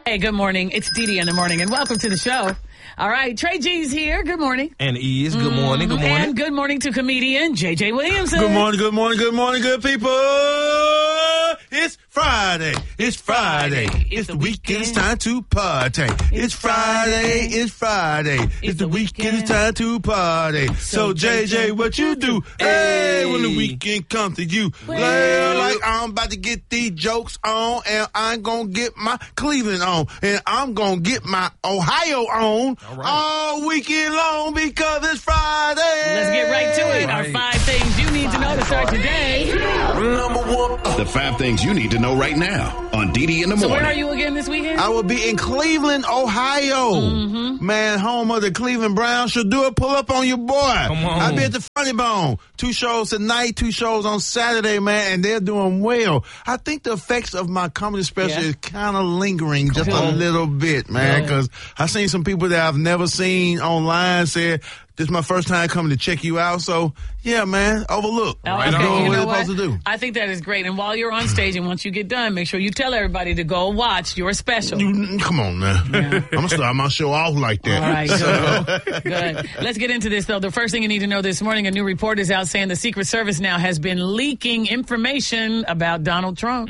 Hey, good morning. It's Dee Dee in the morning, and welcome to the show. All right, Trey G's here. Good morning. And Ease. Good morning. Good morning. And good morning to comedian J.J. Williamson. Good morning, good morning, good morning, good people. It's Friday. It's Friday. It's the weekend. It's time to party. It's Friday. It's Friday. It's the weekend. It's time to party. So, JJ, what you do? Hey, when the weekend comes to you. Well, like I'm about to get these jokes on, and I'm going to get my Cleveland on, and I'm going to get my Ohio on all weekend long because it's Friday. Let's get right to it. Our 5 things you need to know to start your day. Number 1. The 5 things you need to know right now on Dee Dee in the morning. So where are you again this weekend? I will be in Cleveland, Ohio. Man, home of the Cleveland Browns. Should do a pull up on your boy. Come on. I'll be at the Funny Bone. 2 shows tonight, 2 shows on Saturday, man, and they're doing well. I think the effects of my comedy special is kind of lingering just a little bit, man, because I've seen some people that I've never seen online say, this is my first time coming to check you out. So, yeah, man, overlook. Okay, doing you what know they're what? supposed to do. I think that is great. And while you're on stage and once you get done, make sure you tell everybody to go watch your special. Come on, now. I'm going to start my show off like that. All right, good. Good. Let's get into this, though. The first thing you need to know this morning, a new report is out saying the Secret Service now has been leaking information about Donald Trump.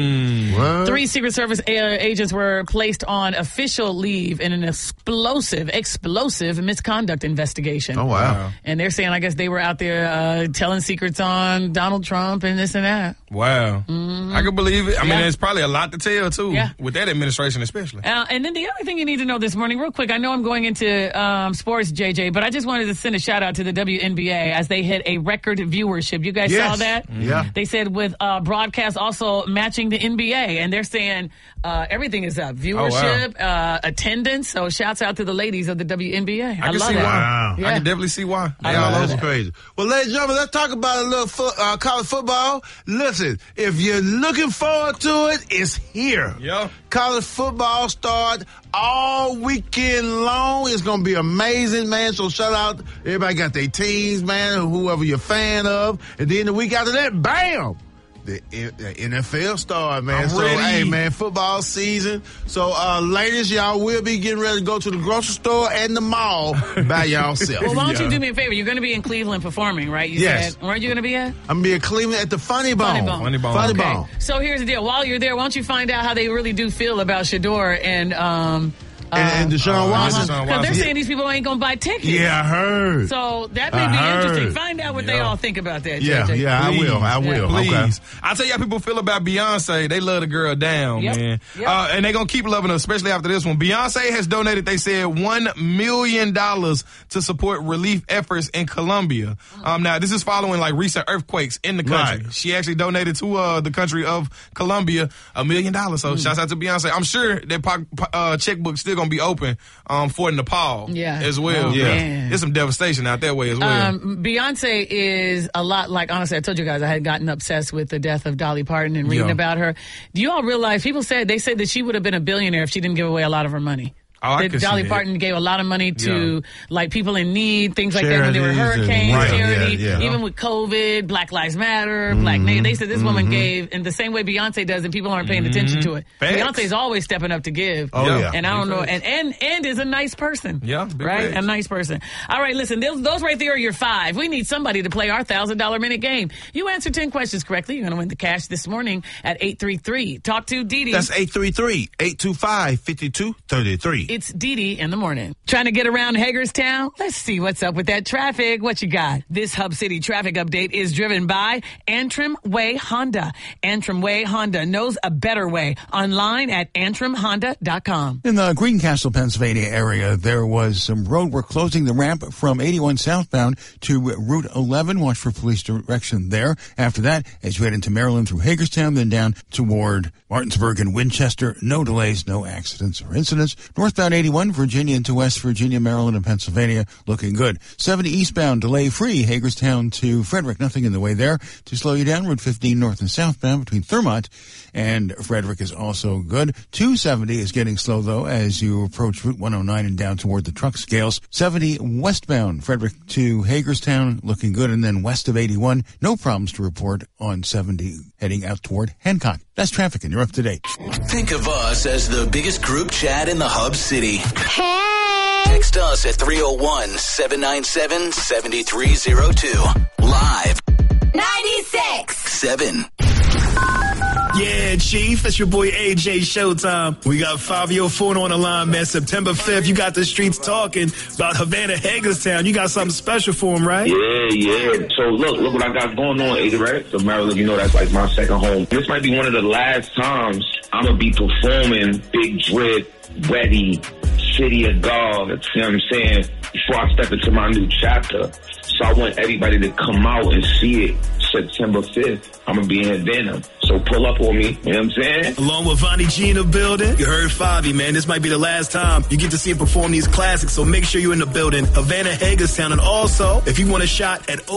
What? 3 Secret Service agents were placed on official leave in an explosive misconduct investigation. Oh, wow. And they're saying, I guess they were out there telling secrets on Donald Trump and this and that. Wow. I can believe it. I mean, there's probably a lot to tell, too, with that administration especially. And then the other thing you need to know this morning, real quick, I know I'm going into sports, JJ, but I just wanted to send a shout out to the WNBA as they hit a record viewership. You guys saw that? Yeah. They said with broadcast also matching the NBA, and they're saying everything is up. Viewership, attendance. So shouts out to the ladies of the WNBA. I can love see that. why. Yeah. I can definitely see why. That's crazy. Well, ladies and gentlemen, let's talk about a little college football. Listen, if you're looking forward to it, it's here. Yeah. College football starts all weekend long. It's going to be amazing, man. So shout out. Everybody got their teams, man, or whoever you're a fan of. And then the week after that, bam! The NFL star, man. I'm so, ready. hey, man, football season. So, ladies, y'all will be getting ready to go to the grocery store and the mall by yourself. Well, why don't you do me a favor? You're going to be in Cleveland performing, right? You said, where are you going to be at? I'm going to be in Cleveland at the Funny Bone. Funny Bone. Funny Okay. Bone. So here's the deal. While you're there, why don't you find out how they really do feel about Shador and And Deshaun Watson. Because they're saying these people ain't going to buy tickets. Yeah, I heard. So that may be interesting. Find out what they all think about that, JJ. Yeah, I will. Please. Okay. I'll tell you how people feel about Beyonce. They love the girl down, man. Yep. And they're going to keep loving her, especially after this one. Beyonce has donated, they said, $1 million to support relief efforts in Colombia. Now, this is following like recent earthquakes in the country. Right. She actually donated to the country of Colombia $1 million. So shouts out to Beyonce. I'm sure that checkbook's still going to be open for Nepal as well. Oh, man. There's some devastation out that way as well. Beyonce is a lot like, honestly, I told you guys I had gotten obsessed with the death of Dolly Parton and reading about her. Do you all realize, they said that she would have been a billionaire if she didn't give away a lot of her money. Dolly Parton gave a lot of money to like people in need, things like that when there were hurricanes, charity, even with COVID, Black Lives Matter, Black Nation. They said this woman gave in the same way Beyonce does, and people aren't paying attention to it. Beyonce's always stepping up to give. And I don't know, and is a nice person. Right? A nice person. All right, listen, those right there are your 5. We need somebody to play our $1,000 minute game. You answer 10 questions correctly, you're going to win the cash this morning at 833. Talk to Dee Dee. That's 833-825-5233. It's Dee Dee in the morning. Trying to get around Hagerstown? Let's see what's up with that traffic. What you got? This Hub City traffic update is driven by Antrim Way Honda. Antrim Way Honda knows a better way. Online at antrimhonda.com. In the Greencastle, Pennsylvania area, there was some road work closing the ramp from 81 southbound to Route 11. Watch for police direction there. After that, as you head into Maryland through Hagerstown, then down toward Martinsburg and Winchester, no delays, no accidents or incidents. Northbound 81, Virginia into West Virginia, Maryland, and Pennsylvania, looking good. 70 eastbound, delay-free, Hagerstown to Frederick. Nothing in the way there to slow you down. Route 15 north and southbound between Thurmont and Frederick is also good. 270 is getting slow, though, as you approach Route 109 and down toward the truck scales. 70 westbound, Frederick to Hagerstown, looking good. And then west of 81, no problems to report on 70 heading out toward Hancock. That's traffic, and you're up to date. Think of us as the biggest group chat in the Hub City. Hey! Text us at 301-797-7302. Live. 96.7. Yeah, Chief, it's your boy AJ Showtime. We got Fabio Fono on the line, man. September 5th, you got the streets talking about Havana Hagerstown. You got something special for him, right? Yeah. So look what I got going on, AJ, right? So Maryland, you know that's like my second home. This might be one of the last times I'm going to be performing Big Drip, Wetty, City of God, you know what I'm saying, before I step into my new chapter. So I want everybody to come out and see it September 5th. I'm going to be in Havana. So pull up on me, you know what I'm saying? Along with Vonnie G in the building. You heard Fabi, man. This might be the last time you get to see him perform these classics. So make sure you're in the building. Havana Hagerstown. And also, if you want a shot at